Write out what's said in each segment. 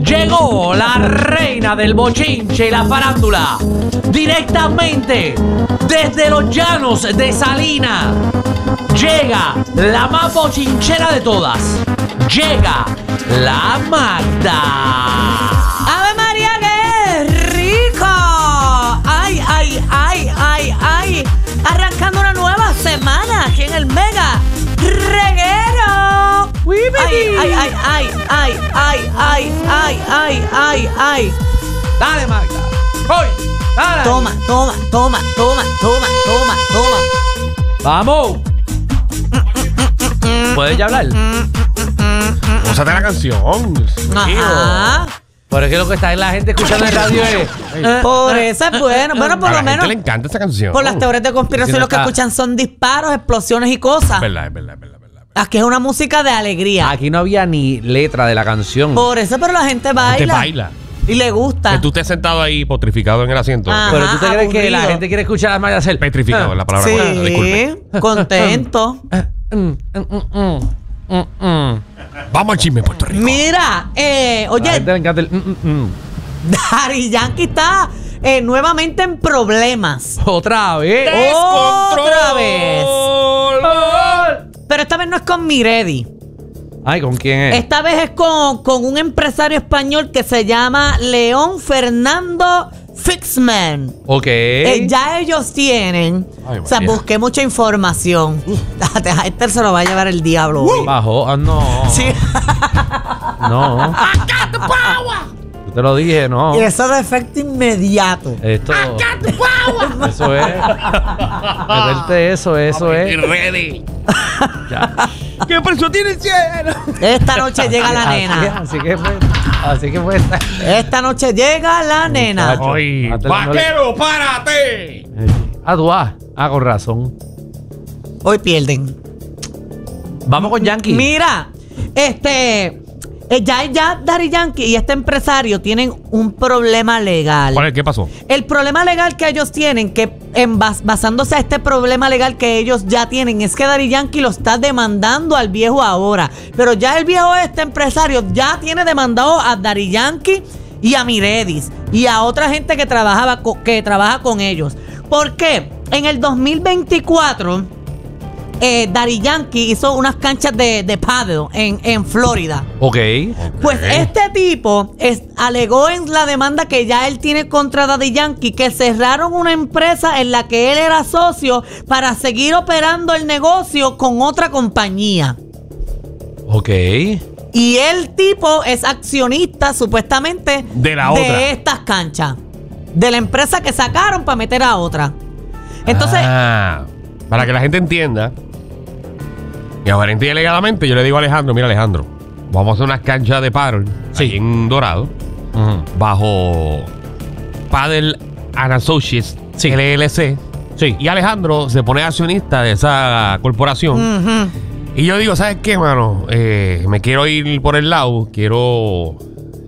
Llegó la reina del bochinche y la farándula, directamente desde los llanos de Salinas. Llega la más bochinchera de todas. Llega la Magda. ¡Ave María, qué rico! ¡Ay, ay, ay, ay, ay! Arrancando una nueva semana aquí en el Mega Reguero. ¡Ay, ay, ay, ay, ay, ay, ay, ay, ay, ay, ay! Dale, Magda. Voy. Dale. Toma, toma, toma, toma, toma, toma, toma. Vamos. ¿Puedes ya hablar? Úsate la canción. Ajá. Pero es que lo que está en la gente escuchando en radio es... Por eso es bueno. Bueno, por A lo la gente menos le encanta esa canción. por las teorías de conspiración Si no lo que está- escuchan son disparos, explosiones y cosas. Es verdad, es verdad, es verdad. Aquí es una música de alegría. Aquí no había ni letra de la canción. Por eso, pero la gente Te baila. baila. Y le gusta. Que tú estés sentado ahí potrificado en el asiento. Ah. Pero tú te crees que la aburrido. gente quiere escuchar a Magda hacer... Petrificado es la palabra correcta. Disculpe. Sí, contento. Vamos al chisme, Puerto Rico. Mira, A la oye, gente le encanta el... Daddy Yankee está nuevamente en problemas. Otra vez. Otra vez. Pero esta vez no es con Miredi. Ay, ¿con quién es? Esta vez es con un empresario español que se llama León Fernando Fixman. Ok. Ya ellos tienen. Ay, O sea, María. busqué mucha información. A este se lo va a llevar el diablo hoy. Bajó. Ah, no. Sí. No. Yo te lo dije, no. Y eso de efecto inmediato. Esto... Eso es. Meterte eso es. Ready. Ya. ¿Qué precio tiene el cielo? Esta noche llega la nena. Así que fue. Esta noche llega la nena. Muchacho. Ay, Hasta la- vaquero, párate. Ah, tú vas. Ah, con razón. Hoy pierden. Vamos con Yankee. Mira, ya Daddy Yankee y este empresario tienen un problema legal. ¿Cuál es? ¿Qué pasó? El problema legal que ellos tienen, que basándose a este problema legal que ellos ya tienen, es que Daddy Yankee lo está demandando al viejo ahora. Pero ya el viejo, este empresario, ya tiene demandado a Daddy Yankee y a Miredis y a otra gente que trabaja con ellos. ¿Por qué? En el 2024, Daddy Yankee hizo unas canchas de paddle en Florida. Ok. Pues este tipo alegó en la demanda que ya él tiene contra Daddy Yankee que cerraron una empresa en la que él era socio para seguir operando el negocio con otra compañía. Ok. Y el tipo es accionista supuestamente De la otra. de estas canchas. De la empresa que sacaron para meter a otra. Entonces, Para que la gente entienda, y aparentemente y alegadamente, yo le digo a Alejandro, mira Alejandro, vamos a hacer unas canchas de paddle ahí en Dorado, bajo Paddle and Associates LLC. Sí. Y Alejandro se pone accionista de esa corporación. Y yo digo, ¿sabes qué, mano? Me quiero ir por el lado, quiero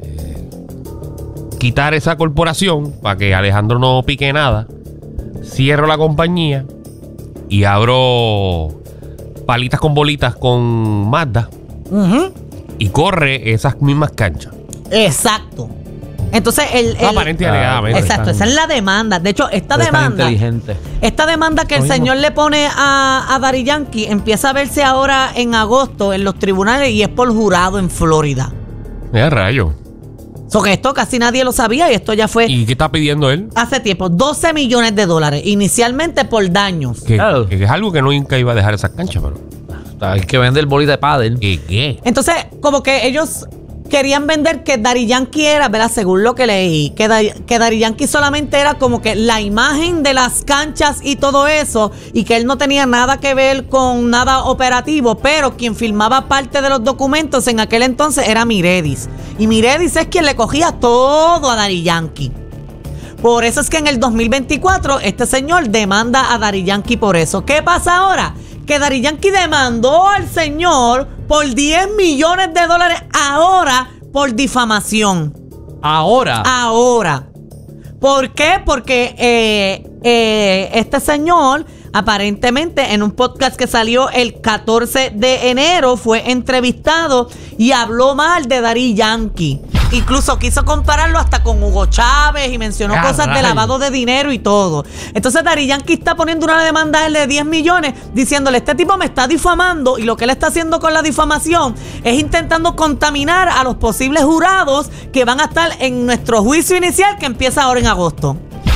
quitar esa corporación para que Alejandro no pique nada. Cierro la compañía y abro palitas con bolitas con Magda y corre esas mismas canchas. exacto. Entonces, Aparente y alegadamente. exacto, esa es la demanda. De hecho, esta Pero es tan demanda inteligente. que el Oímos. señor le pone a Daddy Yankee empieza a verse ahora en agosto en los tribunales y es por jurado en Florida. Mira, rayo. So que esto casi nadie lo sabía y esto ya fue ¿Y qué está pidiendo él? hace tiempo. $12 millones, inicialmente por daños. Que Claro. es algo que nunca iba a dejar esas canchas, pero. Hay que vender bolita de pádel. ¿Qué? Entonces, como que ellos querían vender que Daddy Yankee era, ¿verdad? Según lo que leí, que Daddy Yankee solamente era como que la imagen de las canchas y todo eso, y que él no tenía nada que ver con nada operativo, pero quien firmaba parte de los documentos en aquel entonces era Miredis. Y Miredis es quien le cogía todo a Daddy Yankee. Por eso es que en el 2024 este señor demanda a Daddy Yankee por eso. ¿Qué pasa ahora? Que Daddy Yankee demandó al señor por $10 millones ahora por difamación. Ahora. Ahora. ¿Por qué? Porque este señor aparentemente en un podcast que salió el 14 de enero fue entrevistado y habló mal de Daddy Yankee. Incluso quiso compararlo hasta con Hugo Chávez y mencionó cosas de lavado de dinero y todo. Entonces Daddy Yankee está poniendo una demanda a él de 10 millones diciéndole, este tipo me está difamando y lo que él está haciendo con la difamación es intentando contaminar a los posibles jurados que van a estar en nuestro juicio inicial que empieza ahora en agosto.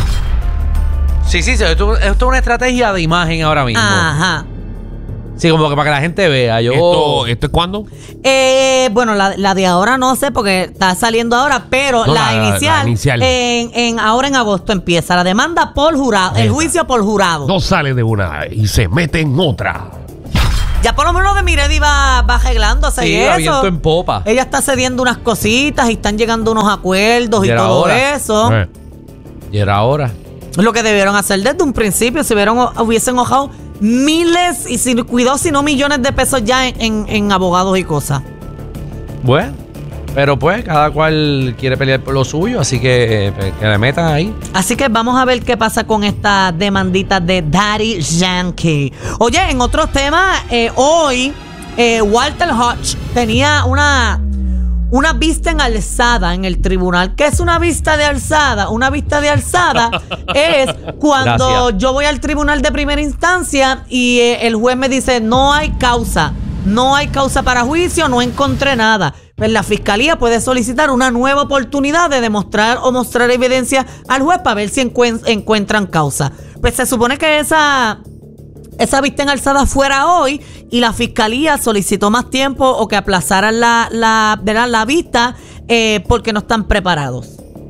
Sí, esto es una estrategia de imagen ahora mismo. Ajá. Sí, como que para que la gente vea. ¿Esto es cuándo? Bueno, la de ahora no sé porque está saliendo ahora, pero No, la inicial. Ahora en agosto empieza la demanda por jurado, el juicio por jurado. No sale de una y se mete en otra. Ya por lo menos de Miredi va arreglándose y va eso. viento en popa. Ella está cediendo unas cositas y están llegando unos acuerdos y era todo hora. eso. Y era hora. Lo que debieron hacer desde un principio, si hubiesen ahorrado miles y si no millones de pesos ya en abogados y cosas. Bueno, pero pues cada cual quiere pelear por lo suyo, así que le metan ahí. Así que vamos a ver qué pasa con esta demandita de Daddy Yankee. Oye, en otros temas, hoy Walter Hodge tenía una vista en alzada en el tribunal. ¿Qué es una vista de alzada? Una vista de alzada es cuando Gracias. yo voy al tribunal de primera instancia y el juez me dice no hay causa para juicio, no encontré nada. Pues la fiscalía puede solicitar una nueva oportunidad de demostrar o mostrar evidencia al juez para ver si encuentran causa. Pues se supone que esa vista en alzada fuera hoy y la fiscalía solicitó más tiempo o que aplazaran la vista porque no están preparados.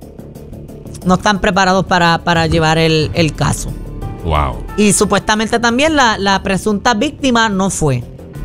No están preparados para llevar el caso. Wow. Y supuestamente también la presunta víctima no fue.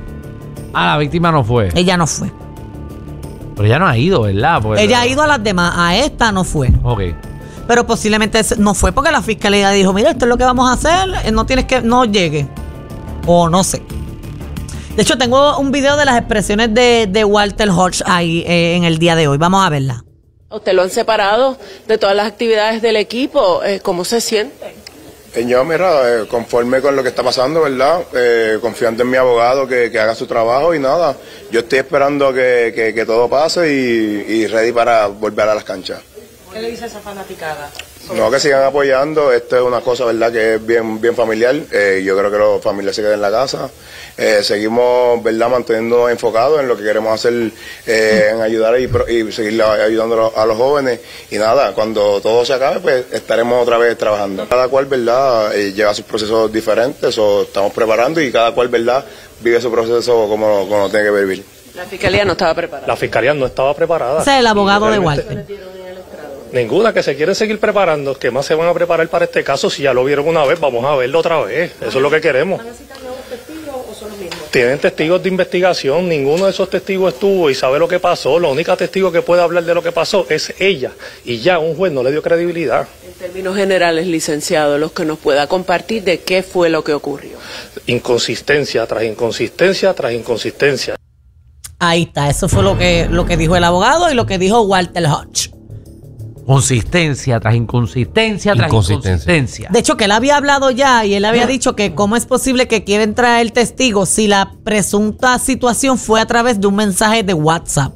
La víctima no fue. Ella no fue. Pero ella no ha ido, ¿verdad? Porque Ella ha ido a las demás, a esta no fue. Ok. Pero posiblemente no fue porque la fiscalía dijo, mira, esto es lo que vamos a hacer, no llegue. O no sé. De hecho, tengo un video de las expresiones de Walter Hodge ahí en el día de hoy. Vamos a verla. ¿Usted lo han separado de todas las actividades del equipo? ¿Cómo se siente? Yo, mira, conforme con lo que está pasando, ¿verdad? Confiando en mi abogado que haga su trabajo y nada. Yo estoy esperando que todo pase y ready para volver a las canchas. ¿Qué le dice a esa fanaticada? No, que sigan apoyando. Esto es una cosa, ¿verdad?, que es bien familiar. Yo creo que los familiares se queden en la casa. Seguimos, ¿verdad?, manteniéndonos enfocados en lo que queremos hacer, en ayudar y seguir ayudando a los jóvenes. Y nada, cuando todo se acabe, pues estaremos otra vez trabajando. Cada cual, ¿verdad?, lleva sus procesos diferentes, o estamos preparando y cada cual, ¿verdad?, vive su proceso como lo tiene que vivir. La fiscalía no estaba preparada. La fiscalía no estaba preparada. Ese es el abogado de Realmente, Walter. Ninguna, que se quiere seguir preparando. ¿Qué más se van a preparar para este caso? Si ya lo vieron una vez, vamos a verlo otra vez. Eso es lo que queremos. ¿Van a citar nuevos testigos o son los mismos? Tienen testigos de investigación. Ninguno de esos testigos estuvo y sabe lo que pasó. La única testigo que puede hablar de lo que pasó es ella. Y ya un juez no le dio credibilidad. En términos generales, licenciado, los que nos pueda compartir de qué fue lo que ocurrió. Inconsistencia tras inconsistencia tras inconsistencia. Ahí está, eso fue lo que dijo el abogado y lo que dijo Walter Hodge. Consistencia tras inconsistencia tras inconsistencia. De hecho, que él había hablado ya y él había dicho que cómo es posible que quieren traer testigos si la presunta situación fue a través de un mensaje de WhatsApp.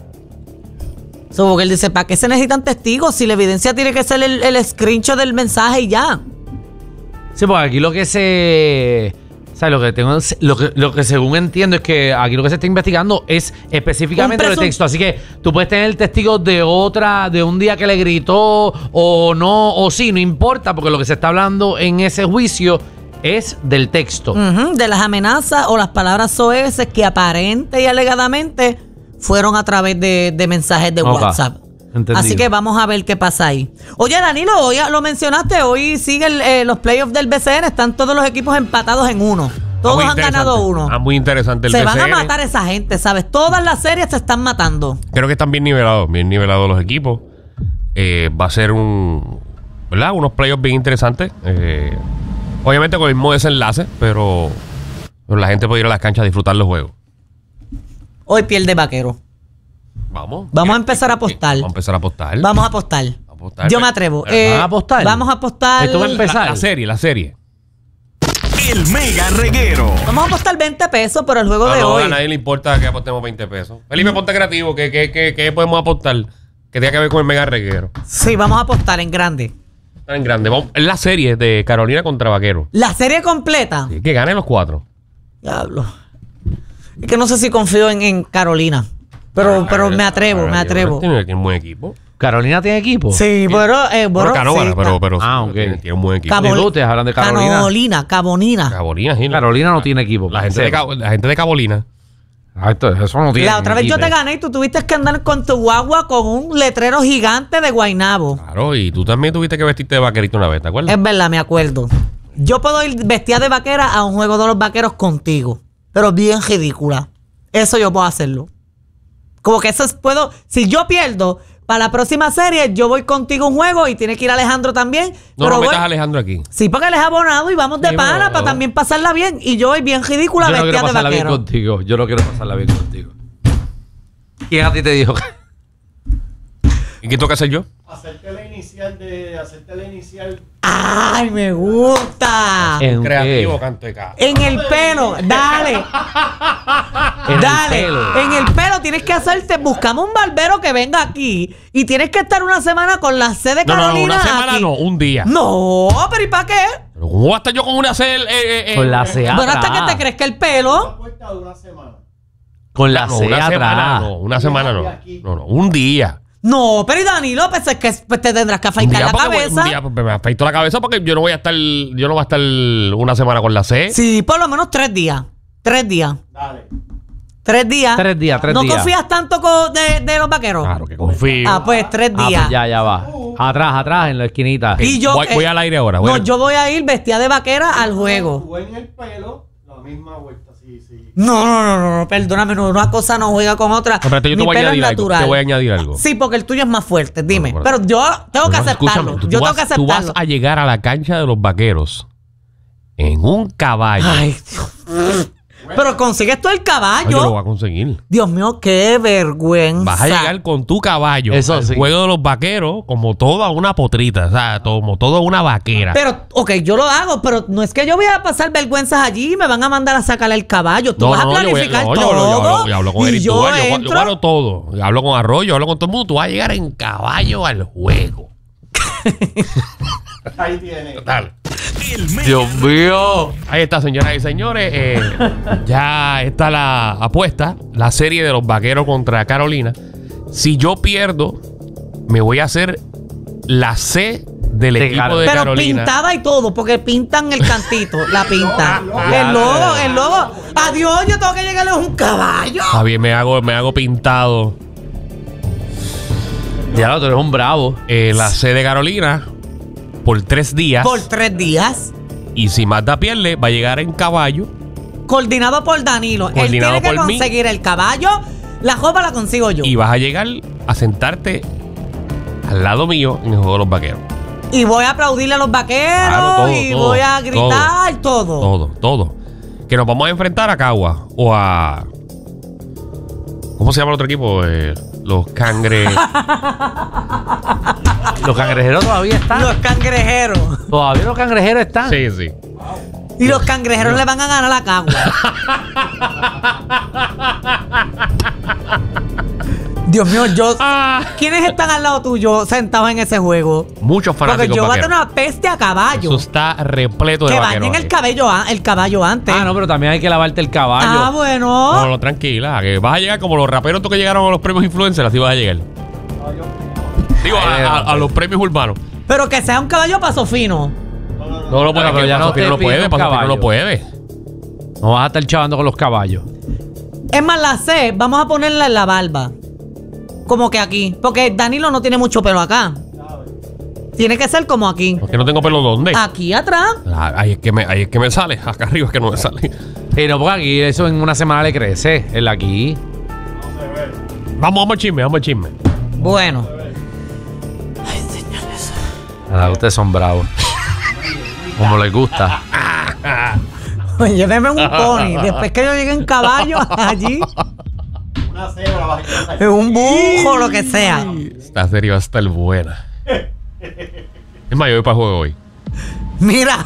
Porque él dice, ¿para qué se necesitan testigos si la evidencia tiene que ser el screenshot del mensaje y ya? Sí, porque aquí lo que se... O sea, lo que según entiendo es que aquí lo que se está investigando es específicamente el texto. Así que tú puedes tener testigos de un día que le gritó o no, o sí, no importa, porque lo que se está hablando en ese juicio es del texto. De las amenazas o las palabras soeces que aparente y alegadamente fueron a través de mensajes de WhatsApp. Entendido. Así que vamos a ver qué pasa ahí. Oye, Danilo, hoy lo mencionaste, hoy siguen los playoffs del BCN, están todos los equipos empatados en uno. Todos han ganado uno. Muy interesante el Se BCN. van a matar esa gente, ¿sabes? Todas las series se están matando. Creo que están bien nivelados los equipos. Va a ser ¿verdad? Unos playoffs bien interesantes. Obviamente con el mismo desenlace, pero la gente puede ir a las canchas a disfrutar los juegos. Hoy pierde Vaquero. Vamos a empezar a apostar. Vamos a empezar a apostar. Vamos a apostar. Yo me atrevo. ¿Van a apostar? Vamos a apostar. Esto va a empezar. La serie. El Mega Reguero. Vamos a apostar 20 pesos por el juego de No, hoy. a nadie le importa que apostemos 20 pesos. Felipe, ponte creativo. ¿Qué podemos apostar? Que tenga que ver con el Mega Reguero. Sí, vamos a apostar en grande. Está en grande. Es la serie de Carolina contra Vaquero. La serie completa. Sí, que ganen los 4. Diablo. Es que no sé si confío en Carolina. Pero me atrevo. Tiene un buen equipo. ¿Carolina tiene equipo? Sí, Bueno, Canóvana, sí, pero ok. tiene un buen equipo. Cabo- ¿Y ustedes hablan de Carolina? Cabonina. Cabolina, sí. Carolina no tiene equipo. La gente de Cabolina. Eso no tiene. La otra vez yo te equipo. gané y tú tuviste que andar con tu guagua con un letrero gigante de Guaynabo. Claro, y tú también tuviste que vestirte de vaquerito una vez, ¿te acuerdas? Es verdad, me acuerdo. Yo puedo ir vestida de vaquera a un juego de los vaqueros contigo, pero bien ridícula. Eso yo puedo hacerlo. Como que puedo. Si yo pierdo, para la próxima serie yo voy contigo a un juego y tiene que ir Alejandro también. No pero metas voy- a Alejandro aquí. Sí, porque él es abonado y vamos de Sí, pana pero- para también pasarla bien. Y yo voy bien ridícula Yo no quiero vestida de pasarla bien vaquero. contigo. Yo no quiero pasarla bien contigo. ¿Quién a ti te dijo? ¿Y qué tengo que hacer yo? Hacerte la inicial. ¡Ay, me gusta! ¿En Creativo, qué? canto de cara. En el pelo, dale. En Dale, el pelo. en el pelo tienes que hacerte, buscamos un barbero que venga aquí y tienes que estar una semana con la C de No, Carolina. una semana aquí. no, un día. No, pero ¿y para qué? Pero ¿cómo voy a estar yo con una C? Con la C Bueno, hasta que atrás. te crezca el pelo. Puesta de una semana. Con la No, C una semana atrás. no, una semana no. No, un día. No, pero y Danilo, pues es que pues, te tendrás que Un afeitar día, la porque cabeza. un día pues, me afeito la cabeza porque yo no voy a estar una semana con la C. Sí, por lo menos 3 días. 3 días. Dale. 3 días. 3 días, 3 ¿No días. confías tanto de los vaqueros? Claro que confío. Ah, pues 3 Ah, días. pues ya va. Atrás, en la esquinita. Y yo, voy al aire ahora. No, yo voy a ir vestida de vaquera al juego. Tú en el pelo, la misma vuelta, sí. No, perdóname, no, una cosa no juega con otra. No, espérate, yo te Mi voy a pelo es añadir algo. natural. Te voy a añadir algo. Sí, porque el tuyo es más fuerte, dime. Bueno, pero yo tengo que No, aceptarlo. escúchame, Yo tengo que tú vas aceptarlo. a llegar a la cancha de los vaqueros en un caballo. Ay, Dios. Pero consigues tú el No, yo lo caballo. voy a conseguir. Dios mío, qué vergüenza. Vas a llegar con tu caballo Eso al sí. juego de los vaqueros como toda una potrita, o sea, como toda una vaquera. Pero, ok, yo lo hago, pero no es que yo voy a pasar vergüenzas allí y me van a mandar a sacarle el caballo. Tú vas a planificar todo. Yo hablo con y Eric yo Duval, yo entro. hablo todo. Yo hablo con Arroyo, yo hablo con todo el mundo. Tú vas a llegar en caballo al juego. Ahí tiene. Dale. El Mega Dios mío. Ahí está, señoras y señores. Ya está la apuesta, la serie de los vaqueros contra Carolina. Si yo pierdo, me voy a hacer la C del De equipo Carolina. de Pero Carolina. pintada y todo, porque pintan el cantito, la pintan. Ya, el logo. Adiós, yo tengo que llegarle a un caballo. Está bien, me hago pintado Ya tú eres un bravo. la C de Carolina por 3 días. Por 3 días. Y si Magda pierde, va a llegar en caballo. Coordinado por Danilo. Coordinado Él tiene que por mí. conseguir el caballo. La jopa la consigo yo. Y vas a llegar a sentarte al lado mío en el juego de los vaqueros. Y voy a aplaudirle a los vaqueros. Claro, todo, y todo, voy a gritar todo. Todo. Que nos vamos a enfrentar a Cagua o a... ¿Cómo se llama el otro equipo? Los Cangre... Los cangrejeros todavía están. Los cangrejeros. Todavía los cangrejeros están. Sí, sí. Y los cangrejeros le van a ganar a Cagua. Dios mío, ¿quiénes están al lado tuyo sentados en ese juego? Muchos Porque fanáticos yo voy a vaqueros. tener una peste a caballo. Eso está repleto de Que vaqueros. bañen el aquí. caballo antes. Ah, no, pero también hay que lavarte el caballo. Ah, bueno. No, tranquila. Que vas a llegar como los raperos estos que llegaron a los premios influencers. Así vas a llegar. Digo, a los premios urbanos. Pero que sea un caballo paso fino. No lo puede, pero ya no te no pide puede, un Paso Fino caballo. no puede. No vas a estar chavando con los caballos. Es más, la C, vamos a ponerla en la barba. Como que aquí. Porque Danilo no tiene mucho pelo acá. Tiene que ser como aquí. Porque no tengo pelo ¿dónde? Aquí atrás. Ahí es que me sale. Acá arriba es que no me sale. Y no, porque aquí eso en una semana le crece. El aquí. Vamos al chisme. Bueno. Nada, ustedes son bravos. Como les gusta. Lléveme un pony. Después que yo llegue en caballo allí. Una cebra va a quedar. Un bujo, lo que sea. Esta serie va a estar buena. Es más, yo voy para el juego hoy. Mira.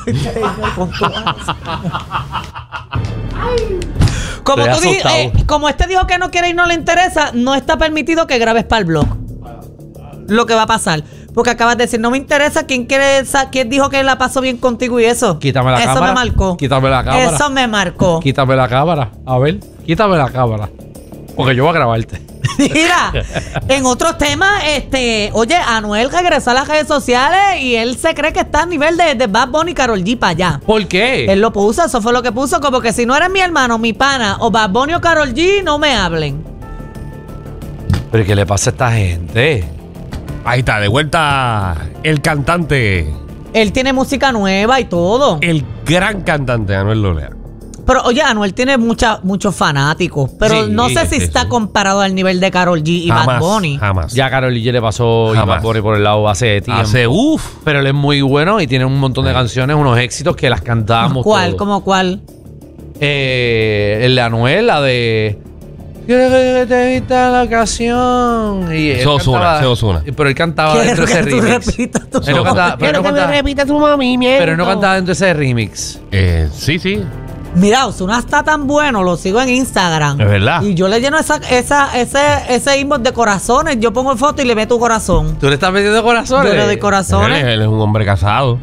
Como Estoy tú dijiste, como este dijo que no quiere y no le interesa, no está permitido que grabes para el blog. Lo que va a pasar. Porque acabas de decir, no me interesa quién dijo que la pasó bien contigo y eso. Quítame la cámara. Eso me marcó. Quítame la cámara. Eso me marcó. Quítame la cámara. A ver, quítame la cámara. Porque yo voy a grabarte. Mira, en otros temas, oye, Anuel regresó a las redes sociales y él se cree que está a nivel de Bad Bunny y Karol G para allá. ¿Por qué? Él lo puso, eso fue lo que puso, como que si no eres mi hermano, mi pana, o Bad Bunny o Karol G, no me hablen. ¿Pero qué le pasa a esta gente? Ahí está, de vuelta el cantante, Él tiene música nueva y todo. el gran cantante Anuel Lolea. Pero oye, Anuel tiene muchos fanáticos, pero Sí, no sé si sí, está sí. comparado al nivel de Karol G y Bad Bunny. Jamás. Ya Karol G le pasó y Jamás. Bad Bunny por el lado hace tiempo. Pero él es muy bueno y tiene un montón de canciones, unos éxitos que las cantábamos ¿Cuál? todos. ¿Cómo cuál? El de Anuel, la de... Quiero que te vista la ocasión. Y él cantaba- Ozuna. Pero él cantaba dentro de ese Quiero que tú remix. repitas tu Él no cantaba- pero no cantaba- repita tu movimiento. pero no cantaba dentro de ese remix. Sí, sí. Mira, Ozuna está tan bueno, lo sigo en Instagram. Es verdad. Y yo le lleno ese inbox de corazones. Yo pongo foto y le meto corazón. ¿Tú le estás metiendo corazones? Yo le doy corazones. Él es un hombre casado.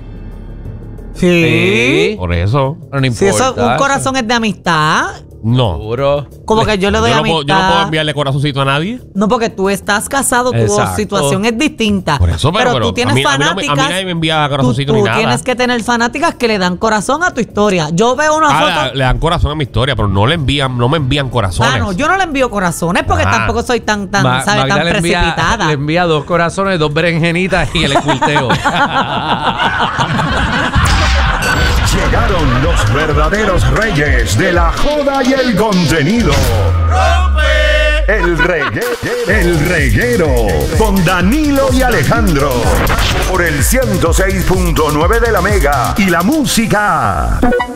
Sí. Por eso. Pero no Si importa. eso, un corazón es de amistad. No. Seguro. Como que yo le doy Yo no amistad. puedo enviarle corazoncito a nadie. No, porque tú estás casado, tu Exacto. situación es distinta. Por eso, pero tú tienes a mí no me- fanáticas. a mí nadie me envía corazoncito tú ni nada. tienes que tener fanáticas que le dan corazón a tu historia. Yo veo una foto. Le dan corazón a mi historia, pero no me envían corazones. Ah, no, yo no le envío corazones porque Ah. tampoco soy tan Magda tan le precipitada. le envía 2 corazones, 2 berenjenitas y el esculteo. Llegaron los verdaderos reyes de la joda y el contenido. El reguero con Danilo y Alejandro por el 106.9 de la Mega y la música.